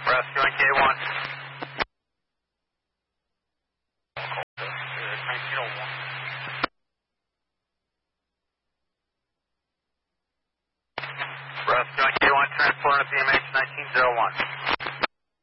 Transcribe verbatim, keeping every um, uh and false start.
Russ, join K one. nineteen oh one. Russ, join K one, transport at B M H nineteen oh one.